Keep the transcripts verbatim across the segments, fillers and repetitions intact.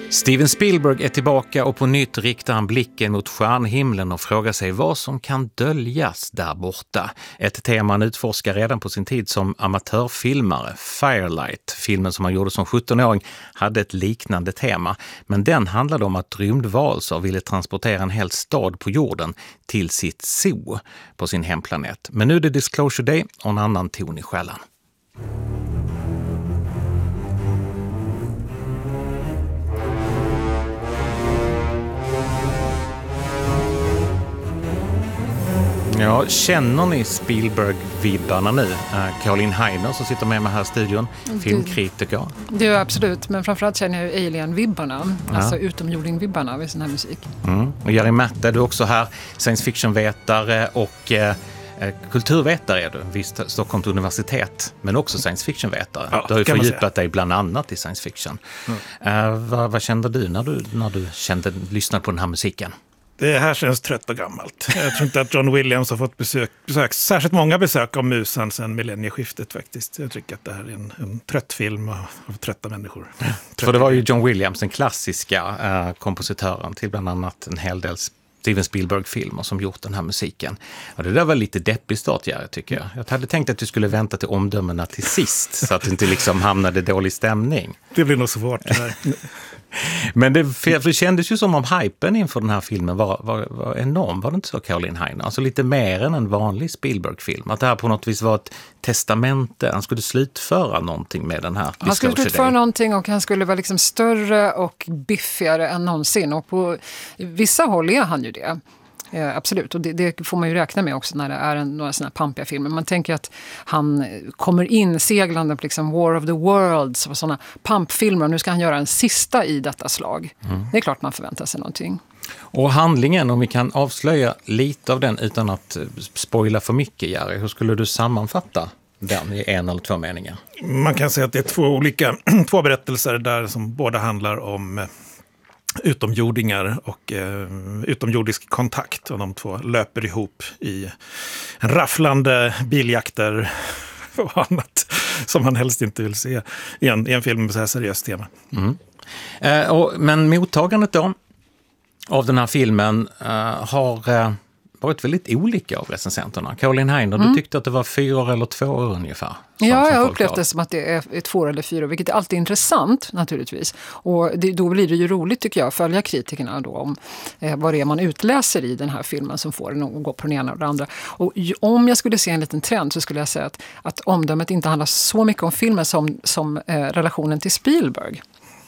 Steven Spielberg är tillbaka och på nytt riktar han blicken mot stjärnhimlen och frågar sig vad som kan döljas där borta. Ett tema han utforskar redan på sin tid som amatörfilmare. Firelight, filmen som han gjorde som sjuttonåring, hade ett liknande tema. Men den handlade om att rymdvarelser ville transportera en hel stad på jorden till sitt zoo på sin hemplanet. Men nu är det Disclosure Day och en annan ton i skällan. Ja, känner ni Spielberg-vibbarna nu? Uh, Caroline Heiner som sitter med mig här i studion, filmkritiker. Det är absolut, men framförallt känner jag Alien-vibbarna, ja. Alltså utomjording-vibbarna vid sån här musik. Mm. Och Jerry Matte, du är också här, science fiction-vetare och eh, kulturvetare är du, visst, Stockholms universitet, men också science fiction-vetare. Ja, du har ju fördjupat dig bland annat i science fiction. Mm. Uh, vad, vad kände du när du, när du kände, lyssnade på den här musiken? Det här känns trött och gammalt. Jag tror inte att John Williams har fått besök, besök särskilt många besök av musen sedan millennieskiftet faktiskt. Jag tycker att det här är en, en trött film av, av trötta människor. Trött För det var ju John Williams, den klassiska uh, kompositören till bland annat en hel del Steven Spielberg-filmer som gjort den här musiken. Och det där var lite deppig start, jag tycker jag. Jag hade tänkt att du skulle vänta till omdömena till sist så att du inte liksom hamnade i dålig stämning. Det blir nog svårt det här. Men det, för det kändes ju som om hypen inför den här filmen var, var, var enorm, var det inte så, Caroline Heiner? Alltså lite mer än en vanlig Spielberg-film. Att det här på något vis var ett testamente. Han skulle slutföra någonting med den här. Han skulle slutföra någonting och han skulle vara liksom större och biffigare än någonsin. Och på vissa håll är han ju det. Ja, absolut, och det, det får man ju räkna med också när det är en, några sådana här pampiga filmer. Man tänker att han kommer in seglande på liksom War of the Worlds och sådana pampfilmer och nu ska han göra en sista i detta slag. Mm. Det är klart man förväntar sig någonting. Och handlingen, om vi kan avslöja lite av den utan att spoila för mycket, Jerry, hur skulle du sammanfatta den i en eller två meningar? Man kan säga att det är två olika två berättelser där som båda handlar om utomjordingar och eh, utomjordisk kontakt, och de två löper ihop i en rafflande biljakter och annat som man helst inte vill se i en, i en film med så här seriöst tema. Mm. Eh, och, men mottagandet då av den här filmen eh, har eh, varit väldigt olika av recensenterna. Caroline Heiner, mm. du tyckte att det var fyra eller två år ungefär. Som, ja, som jag upplevde det som att det är två eller fyra, vilket är alltid intressant naturligtvis. Och det, då blir det ju roligt tycker jag att följa kritikerna då om eh, vad det är man utläser i den här filmen som får den att gå på den ena och den andra. Och om jag skulle se en liten trend så skulle jag säga att, att omdömet inte handlar så mycket om filmen som, som eh, relationen till Spielberg.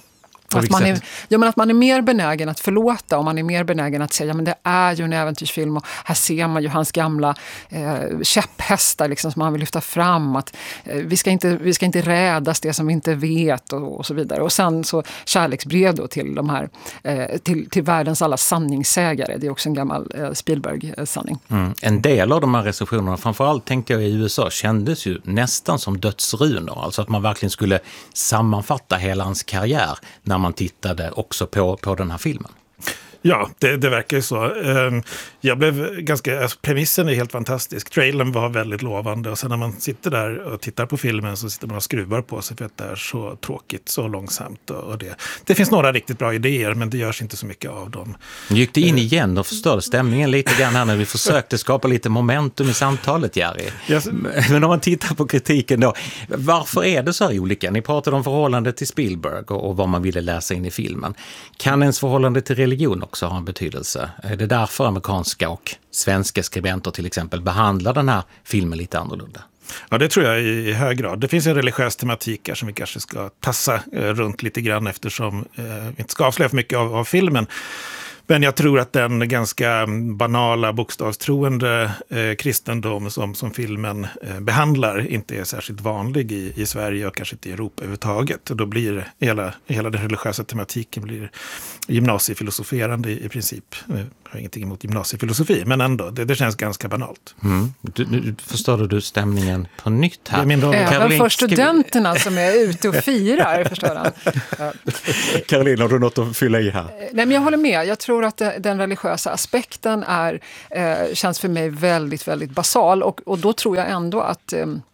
Att man, är, ja, men att man är mer benägen att förlåta och man är mer benägen att säga ja, men det är ju en äventyrsfilm och här ser man ju hans gamla eh, käpphästar liksom, som han vill lyfta fram att eh, vi, ska inte, vi ska inte rädas det som vi inte vet och, och så vidare. Och sen så kärleksbrev då till de här eh, till, till världens alla sanningssägare. Det är också en gammal eh, Spielberg-sanning. Mm. En del av de här recensionerna, framförallt tänkte jag i U S A, kändes ju nästan som dödsrunor. Alltså att man verkligen skulle sammanfatta hela hans karriär när man tittade också på, på den här filmen. Ja, det, det verkar ju så. Jag blev ganska, alltså premissen är helt fantastisk. Trailern var väldigt lovande och sen när man sitter där och tittar på filmen så sitter man och skruvar på sig för att det är så tråkigt, så långsamt. Och det, det finns några riktigt bra idéer men det görs inte så mycket av dem. Gick det in igen och förstörde stämningen lite grann här när vi försökte skapa lite momentum i samtalet, Jerry? Yes. Men om man tittar på kritiken då, varför är det så här olika? Ni pratade om förhållandet till Spielberg och, och vad man ville läsa in i filmen. Kan ens förhållande till religion också ha en betydelse? Är det därför amerikanska och svenska skribenter till exempel behandlar den här filmen lite annorlunda? Ja, det tror jag i, i hög grad. Det finns en religiös tematik här som vi kanske ska tassa eh, runt lite grann eftersom eh, vi inte ska avslöja för mycket av, av filmen. Men jag tror att den ganska banala, bokstavstroende eh, kristendom som, som filmen eh, behandlar inte är särskilt vanlig i, i Sverige och kanske inte i Europa överhuvudtaget. Och då blir hela, hela den religiösa tematiken blir gymnasiefilosoferande i, i princip. Jag har ingenting emot gymnasiefilosofi, men ändå, det, det känns ganska banalt. Mm. Du, nu förstår du stämningen på nytt här? Även för studenterna som är ute och firar, förstår han. Ja. Caroline, har du något att fylla i här? Nej, men jag håller med. Jag tror att den religiösa aspekten är, eh, känns för mig väldigt, väldigt basal. Och, och då tror jag ändå att... Eh,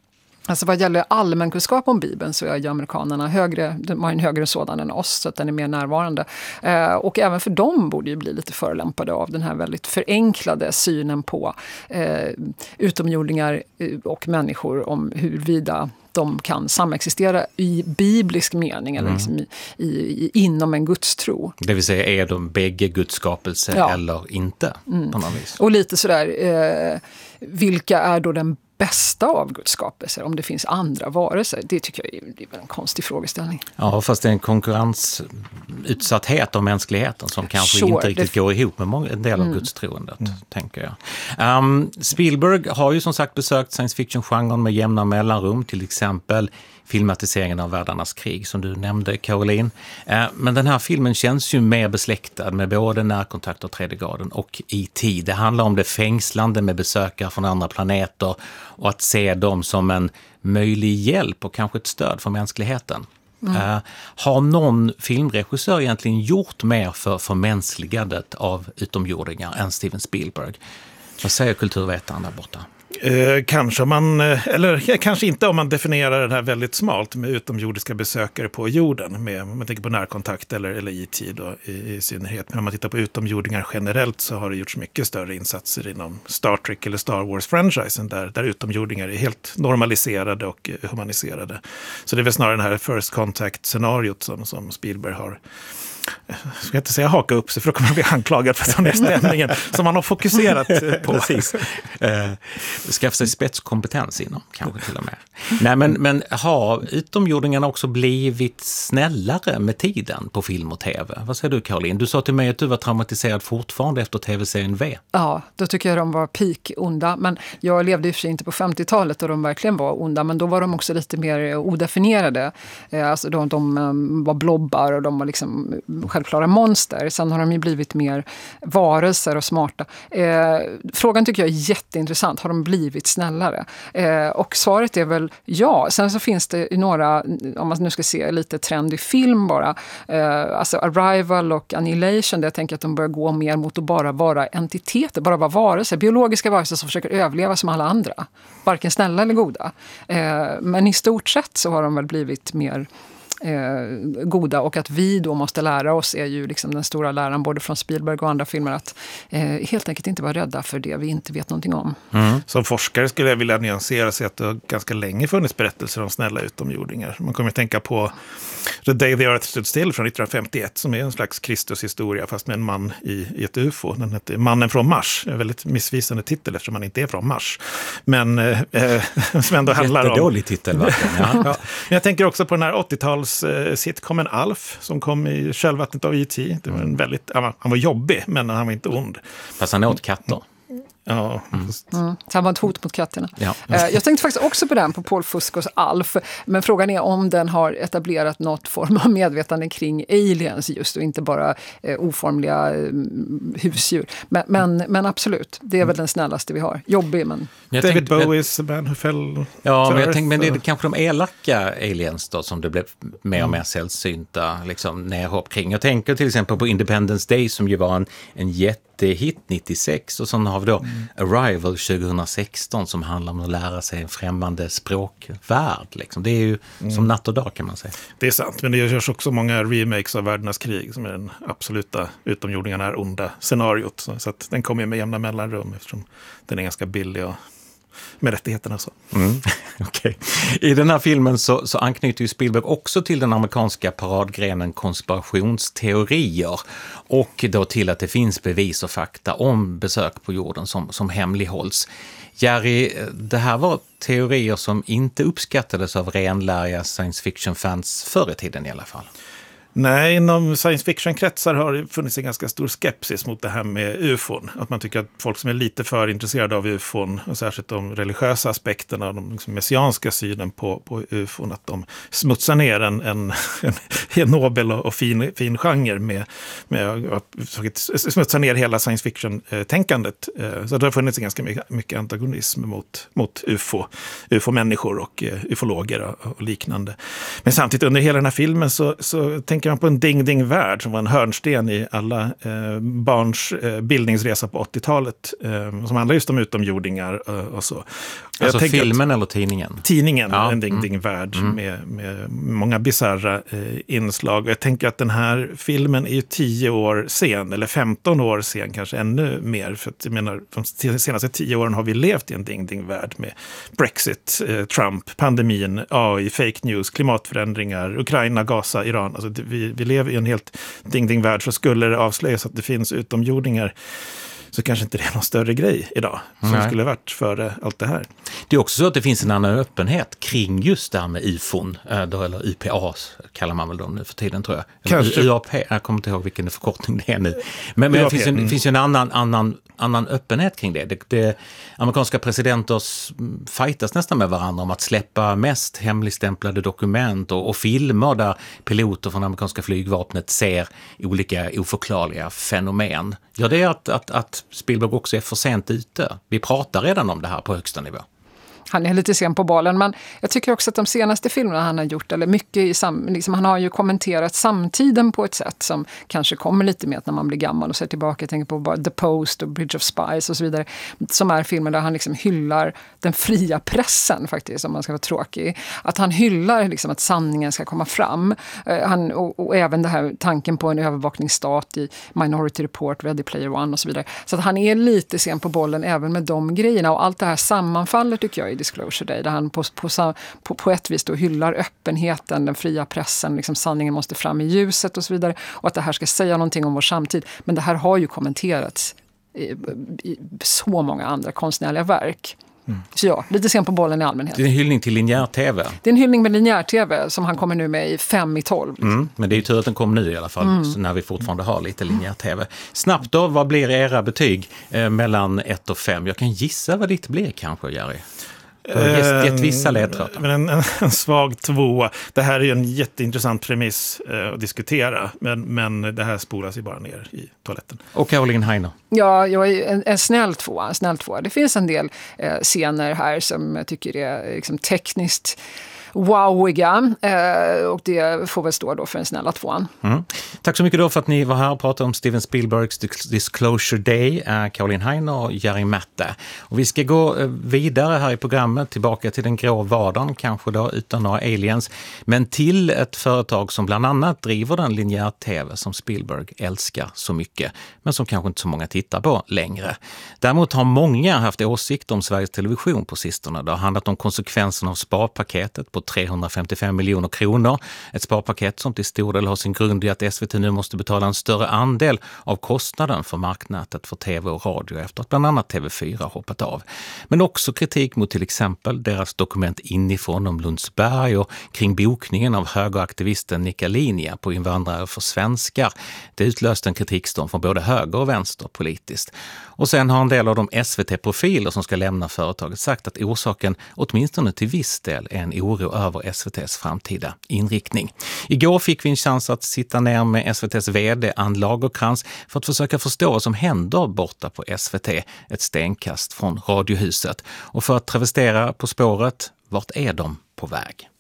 Alltså vad gäller allmänkunskap om Bibeln så är ju amerikanerna högre, de har en högre sådan än oss, så att den är mer närvarande. Eh, och även för dem borde ju bli lite förolämpade av den här väldigt förenklade synen på eh, utomjordingar och människor, om huruvida de kan samexistera i biblisk mening eller liksom i, i, i, inom en gudstro. Det vill säga, är de bägge gudskapelse ja. eller inte mm. på något vis? Och lite sådär, eh, vilka är då den bästa av gudskapelser, om det finns andra varelser? Det tycker jag är, det är en konstig frågeställning. Ja, fast det är en konkurrensutsatthet av mänskligheten som kanske sure, inte riktigt det... går ihop med många, en del av mm. gudstroendet, mm. tänker jag. Um, Spielberg har ju som sagt besökt science fiction-genren med jämna mellanrum, till exempel filmatiseringen av Världarnas krig som du nämnde, Caroline. Uh, men den här filmen känns ju mer besläktad med både Närkontakt och Tredje graden och E T. Det handlar om det fängslande med besökare från andra planeter och att se dem som en möjlig hjälp och kanske ett stöd för mänskligheten. Mm. Uh, har någon filmregissör egentligen gjort mer för förmänskligandet av utomjordingar än Steven Spielberg? Vad säger kulturvetaren där borta? Eh, kanske man, eller kanske inte om man definierar den här väldigt smalt med utomjordiska besökare på jorden, med, om man tänker på Närkontakt eller, eller E T då, i, i synnerhet. Men om man tittar på utomjordingar generellt så har det gjorts mycket större insatser inom Star Trek eller Star Wars-franchisen där, där utomjordingar är helt normaliserade och humaniserade. Så det är väl snarare den här First Contact-scenariot som, som Spielberg har. Jag ska inte säga haka upp sig för då kommer man bli anklagad för den här stämningen som man har fokuserat på. Precis. Eh, skaffa sig spetskompetens inom, kanske till och med. Nej, men, men har utomjordingarna också blivit snällare med tiden på film och tv? Vad säger du, Caroline? Du sa till mig att du var traumatiserad fortfarande efter tv-serien V. Ja, då tycker jag de var peak onda. Men jag levde i och för sig inte på femtiotalet och de verkligen var onda. Men då var de också lite mer odefinierade. Alltså de, de var blobbar och de var liksom självklara monster. Sen har de ju blivit mer varelser och smarta. Eh, frågan tycker jag är jätteintressant. Har de blivit snällare? Eh, och svaret är väl ja. Sen så finns det några, om man nu ska se lite trendig film bara. Eh, alltså Arrival och Annihilation, där jag tänker att de börjar gå mer mot att bara vara entiteter, bara vara varelser. Biologiska varelser som försöker överleva som alla andra. Varken snälla eller goda. Eh, men i stort sett så har de väl blivit mer Eh, goda, och att vi då måste lära oss är ju liksom den stora läran både från Spielberg och andra filmer att eh, helt enkelt inte vara rädda för det vi inte vet någonting om. Mm. Som forskare skulle jag vilja nyansera sig att det har ganska länge funnits berättelser om snälla utomjordingar. Man kommer att tänka på The Day the Earth Stood Still från nittonhundrafemtioett som är en slags Kristushistoria fast med en man i, i ett U F O. Den heter Mannen från Mars. En väldigt missvisande titel eftersom man inte är från Mars. Men eh, som ändå handlar om... Jättedålig titel, verkligen. Ja. Ja. Men jag tänker också på den här åttio-tals sitcomen Alf som kom i kölvattnet av E T. Det var en väldigt, han var jobbig men han var inte ond. Fast han åt katter. Ja. Mm. Mm. Så han var ett hot mot katterna. Ja. Jag tänkte faktiskt också på den, på Paul Fuscos Alf. Men frågan är om den har etablerat något form av medvetande kring aliens just och inte bara eh, oformliga eh, husdjur. Men, men, men absolut, det är väl den snällaste vi har. Jobbig, men... Jag David Bowies Man Who Fell. Ja, men jag tänkte, men det är kanske de elaka aliens då som det blev mer och mer sällsynta liksom, nerhopp kring. Jag tänker till exempel på Independence Day som ju var en, en jättehit nittiosex och så har vi då mm. Arrival tjugohundrasexton som handlar om att lära sig en främmande språkvärld. Liksom. Det är ju mm. som natt och dag kan man säga. Det är sant, men det görs också många remakes av Världarnas krig som är den absoluta utomjordingarna är onda scenariot. Så, så att den kommer med jämna mellanrum eftersom den är ganska billig och med rättigheterna och så. Mm. Okay. I den här filmen så, så anknyter ju Spielberg också till den amerikanska paradgrenen konspirationsteorier och då till att det finns bevis och fakta om besök på jorden som, som hemlighålls. Jerry, det här var teorier som inte uppskattades av renläriga science fiction-fans förr i tiden i alla fall. Nej, inom science fiction-kretsar har det funnits en ganska stor skepsis mot det här med U F O. Att man tycker att folk som är lite för intresserade av U F O, och särskilt de religiösa aspekterna, de liksom messianska synen på, på U F O, att de smutsar ner en, en, en nobel och, och fin, fin genre med, med att smutsa ner hela science fiction-tänkandet. Så det har funnits ganska mycket, mycket antagonism mot, mot U F O, U F O-människor och ufologer och, och liknande. Men samtidigt under hela den här filmen så, så tänker tänker man på en Ding Ding Värld som var en hörnsten i alla eh, barns eh, bildningsresa på åttiotalet. Eh, som handlar just om utomjordingar och, och så. Alltså filmen eller tidningen? Tidningen, ja. en Ding mm. Ding Värld mm. med, med många bizarra eh, inslag. Jag tänker att den här filmen är ju tio år sen, eller femton år sen kanske ännu mer. För att, jag menar, de senaste tio åren har vi levt i en Ding Ding Värld med Brexit, eh, Trump, pandemin, A I, fake news, klimatförändringar, Ukraina, Gaza, Iran. Alltså, det, vi, vi lever i en helt Ding Ding Värld, så skulle det avslöjas att det finns utomjordingar så kanske inte det är någon större grej idag som Nej. skulle varit före allt det här. Det är också så att det finns en annan öppenhet kring just det här med U F O N, eller U P A kallar man väl dem nu för tiden tror jag. Kanske. U A P, jag kommer inte ihåg vilken förkortning det är nu. Men, men det finns ju en, finns ju en annan, annan, annan öppenhet kring det. det, det amerikanska presidenter fightas nästan med varandra om att släppa mest hemligstämplade dokument och, och filmer där piloter från amerikanska flygvapnet ser olika oförklarliga fenomen. Ja, det är att, att, att Spielberg också är för sent ute. Vi pratar redan om det här på högsta nivå. Han är lite sen på bollen, men jag tycker också att de senaste filmerna han har gjort, eller mycket i sam, liksom, han har ju kommenterat samtiden på ett sätt som kanske kommer lite med att när man blir gammal och ser tillbaka, jag tänker på bara The Post och Bridge of Spies och så vidare, som är filmer där han liksom hyllar den fria pressen faktiskt, om man ska vara tråkig. Att han hyllar liksom att sanningen ska komma fram. Uh, han, och, och även det här tanken på en övervakningsstat i Minority Report, Ready Player One och så vidare. Så att han är lite sen på bollen även med de grejerna, och allt det här sammanfaller tycker jag i Disclosure Day, där han på, på, på, på ett vis då hyllar öppenheten, den fria pressen, liksom sanningen måste fram i ljuset och så vidare, och att det här ska säga någonting om vår samtid. Men det här har ju kommenterats i, i så många andra konstnärliga verk. Mm. Så ja, lite sen på bollen i allmänhet. Det är en hyllning till linjär-tv. Det är en hyllning med linjär-tv som han kommer nu med i fem i tolv. Liksom. Mm, men det är ju tur att den kom nu i alla fall, mm. när vi fortfarande har lite linjär-tv. Snabbt då, vad blir era betyg eh, mellan ett och fem? Jag kan gissa vad ditt blir kanske, Jerry. Gett, gett vissa ledtrådar. Men en, en, en svag tvåa. Det här är ju en jätteintressant premiss eh, att diskutera. Men, men det här spolas ju bara ner i toaletten. Och Caroline Heiner. Ja, jag är en, en snäll tvåa. En snäll tvåa. Det finns en del eh, scener här som jag tycker är liksom, tekniskt wowiga, eh, och det får väl stå då för en snälla tvåan. Mm. Tack så mycket då för att ni var här och pratade om Steven Spielbergs Disclosure Day, eh, Caroline Heiner och Jerry Matte. Och vi ska gå eh, vidare här i programmet, tillbaka till den grå vardagen, kanske då utan några aliens, men till ett företag som bland annat driver den linjär-tv som Spielberg älskar så mycket, men som kanske inte så många tittar på längre. Däremot har många haft åsikter om Sveriges Television på sistone. Det har handlat om konsekvenserna av sparpaketet på trehundrafemtiofem miljoner kronor. Ett sparpaket som till stor del har sin grund i att S V T nu måste betala en större andel av kostnaden för marknätet för tv och radio efter att bland annat T V fyra hoppat av. Men också kritik mot till exempel deras dokument inifrån om Lundsberg och kring bokningen av högeraktivisten Nika Linja på Invandrare för svenskar. Det utlöste en kritikstorm från både höger och vänster politiskt. Och sen har en del av de S V T-profiler som ska lämna företaget sagt att orsaken åtminstone till viss del är en oro över S V T:s framtida inriktning. Igår fick vi en chans att sitta ner med S V T:s vd Ann Lagercrantz för att försöka förstå vad som händer borta på S V T, ett stenkast från Radiohuset. Och för att travestera På spåret, vart är de på väg?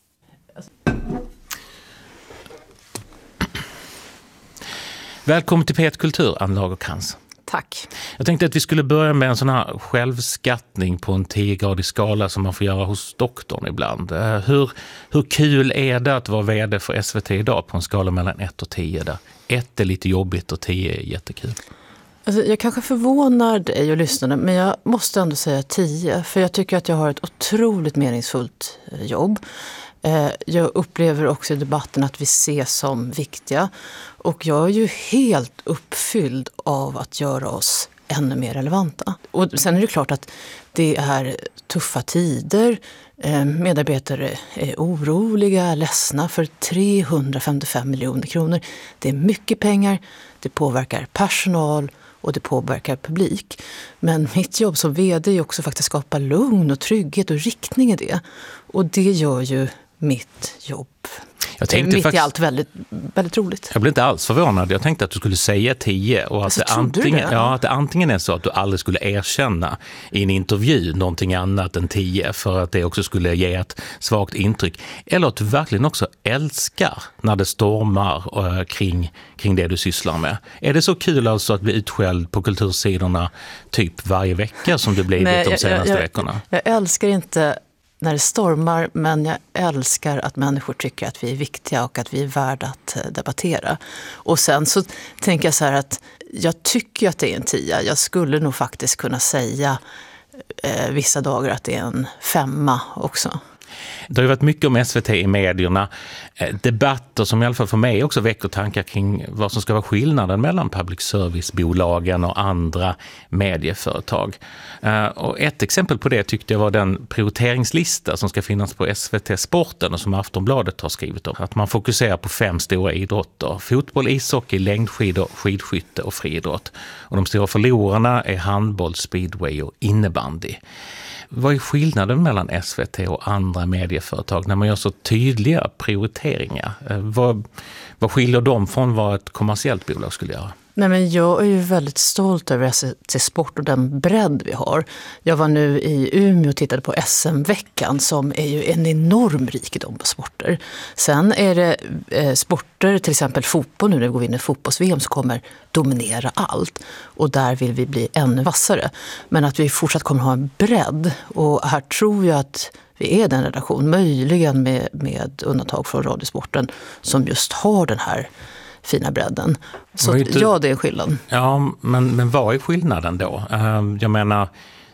Välkommen till P ett Kultur, Ann Lagercrantz. Tack. Jag tänkte att vi skulle börja med en sån här självskattning på en tiogradig skala som man får göra hos doktorn ibland. Hur, hur kul är det att vara vd för S V T idag på en skala mellan ett och tio, där ett är lite jobbigt och tio är jättekul? Alltså, jag kanske förvånar dig och lyssnarna, men jag måste ändå säga tio. För jag tycker att jag har ett otroligt meningsfullt jobb. Jag upplever också i debatten att vi ses som viktiga. Och jag är ju helt uppfylld av att göra oss ännu mer relevanta. Och sen är det klart att det är tuffa tider. Medarbetare är oroliga, ledsna för trehundrafemtiofem miljoner kronor. Det är mycket pengar, det påverkar personal och det påverkar publik. Men mitt jobb som vd är också faktiskt skapa lugn och trygghet och riktning i det. Och det gör ju mitt jobb. Jag tänkte mitt faktiskt, i allt väldigt, väldigt roligt. Jag blev inte alls förvånad. Jag tänkte att du skulle säga tio och att det, antingen, det? Ja, att det antingen är så att du aldrig skulle erkänna i en intervju någonting annat än tio för att det också skulle ge ett svagt intryck. Eller att du verkligen också älskar när det stormar uh, kring, kring det du sysslar med. Är det så kul alltså att bli utskälld på kultursidorna typ varje vecka som du blivit Nej, de senaste jag, jag, veckorna? Jag älskar inte när det stormar, men jag älskar att människor tycker att vi är viktiga och att vi är värda att debattera. Och sen så tänker jag så här att jag tycker att det är en tia. Jag skulle nog faktiskt kunna säga eh, vissa dagar att det är en femma också. Det har ju varit mycket om S V T i medierna, debatter som i alla fall för mig också väcker tankar kring vad som ska vara skillnaden mellan public service-bolagen och andra medieföretag. Och ett exempel på det tyckte jag var den prioriteringslista som ska finnas på S V T-sporten och som Aftonbladet har skrivit om. Att man fokuserar på fem stora idrotter: fotboll, ishockey, längdskidor, skidskytte och friidrott. Och de stora förlorarna är handboll, speedway och innebandy. Vad är skillnaden mellan S V T och andra medieföretag när man gör så tydliga prioriteringar? Vad, vad skiljer dem från vad ett kommersiellt bolag skulle göra? Nej, men jag är ju väldigt stolt över S V T Sport och den bredd vi har. Jag var nu i Umeå och tittade på S M-veckan som är ju en enorm rikedom på sporter. Sen är det eh, sporter, till exempel fotboll nu när vi går in i fotbolls-V M, som kommer dominera allt. Och där vill vi bli ännu vassare. Men att vi fortsatt kommer ha en bredd, och här tror jag att vi är den redaktion, möjligen med, med undantag från radiosporten, som just har den här fina bredden. Så inte, ja, det är skillnaden. Ja, men, men vad är skillnaden då? Jag menar,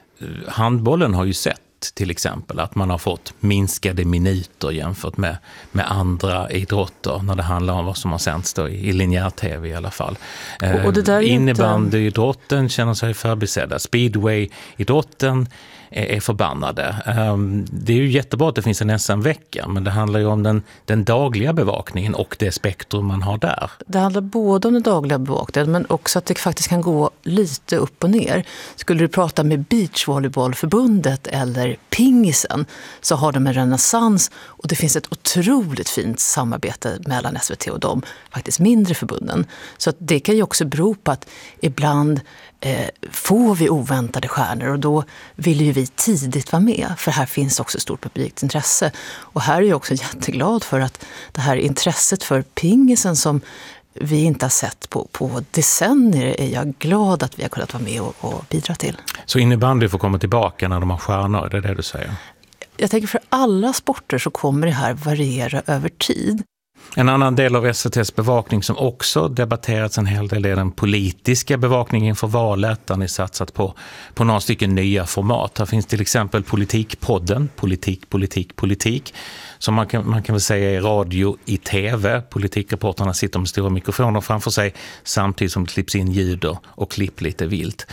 handbollen har ju sett till exempel att man har fått minskade minuter jämfört med, med andra idrotter när det handlar om vad som har sänds då i, i linjär-tv i alla fall. Och, och det där är Innebandyidrotten inte... känner sig förbisedda. Speedway-idrotten är förbannade. Det är ju jättebra att det finns en S M-vecka, men det handlar ju om den, den dagliga bevakningen och det spektrum man har där. Det handlar både om den dagliga bevakningen, men också att det faktiskt kan gå lite upp och ner. Skulle du prata med Beachvolleybollförbundet eller pingisen, så har de en renässans, och det finns ett otroligt fint samarbete mellan S V T och de faktiskt mindre förbunden. Så att det kan ju också bero på att ibland eh, får vi oväntade stjärnor, och då vill ju vi tidigt vara med, för här finns också stort publikt intresse. Och här är jag också jätteglad för att det här intresset för pingisen som vi inte har sett på, på decennier, är jag glad att vi har kunnat vara med och, och bidra till. Så innebandy får komma tillbaka när de har stjärnor, det är det du säger? Jag tänker för alla sporter så kommer det här variera över tid. En annan del av S V T:s bevakning som också debatterats en hel del är den politiska bevakningen inför valet, där ni satsat på, på några stycken nya format. Här finns till exempel Politikpodden, politik, politik, politik, som man kan, man kan väl säga är radio i tv. Politikreporterna sitter med stora mikrofoner framför sig samtidigt som det klipps in ljud och klipp lite vilt.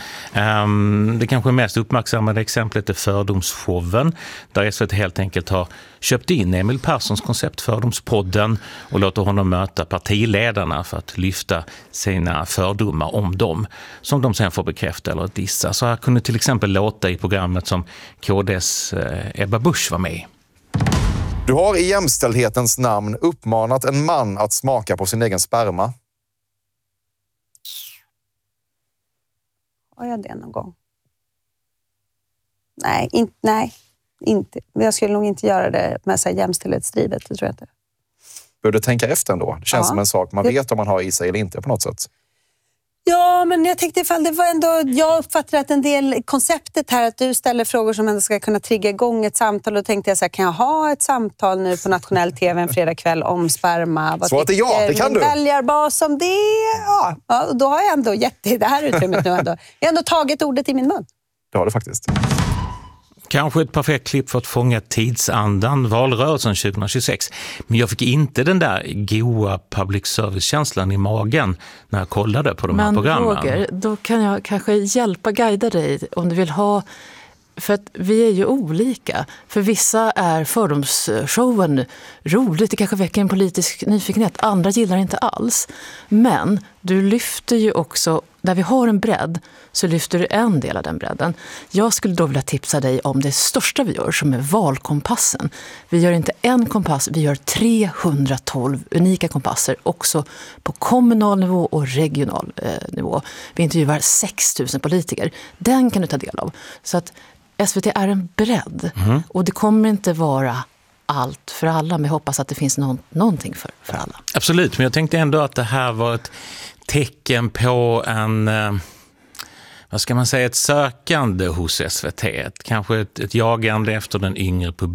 Um, det kanske mest uppmärksammade exemplet är Fördomsshowen, där S V T helt enkelt har köpt in Emil Perssons koncept Fördomspodden och låter honom möta partiledarna för att lyfta sina fördomar om dem, som de sen får bekräfta eller dissa. Så här kunde till exempel låta i programmet som K D:s eh, Ebba Busch var med. Du har i jämställdhetens namn uppmanat en man att smaka på sin egen sperma. Har jag det någon gång? Nej, in, nej inte. Jag skulle nog inte göra det med så här jämställdhetsdrivet, det tror jag inte. Bör du tänka efter ändå? Det känns ja. som en sak man vet om man har i sig eller inte på något sätt. Ja, men jag tänkte ifall det var ändå, jag uppfattar att en del konceptet här, att du ställer frågor som ändå ska kunna trigga igång ett samtal, och tänkte jag så här, kan jag ha ett samtal nu på nationell tv en fredagkväll om sperma? Vad svaret är ja, det kan du. Väljarbas om det, ja. ja. Då har jag ändå gett det här utrymmet nu ändå. Jag har ändå tagit ordet i min mun. Det har du faktiskt. Kanske ett perfekt klipp för att fånga tidsandan, valrörelsen tjugohundratjugosex. Men jag fick inte den där goa public service-känslan i magen när jag kollade på de Men här programmen. Men Roger, då kan jag kanske hjälpa, guida dig om du vill ha... För att vi är ju olika. För vissa är fördomsshowen roligt, det kanske väcker en politisk nyfikenhet. Andra gillar inte alls. Men du lyfter ju också där vi har en bredd så lyfter du en del av den bredden. Jag skulle då vilja tipsa dig om det största vi gör, som är valkompassen. Vi gör inte en kompass, vi gör trehundratolv unika kompasser också på kommunal nivå och regional eh, nivå. Vi intervjuar sex tusen politiker. Den kan du ta del av. Så att S V T är en bredd mm. och det kommer inte vara allt för alla, men jag hoppas att det finns någon, någonting för, för alla. Absolut, men jag tänkte ändå att det här var ett tecken på en, vad ska man säga, ett sökande hos S V T. Kanske ett, ett jagande efter den yngre publiken.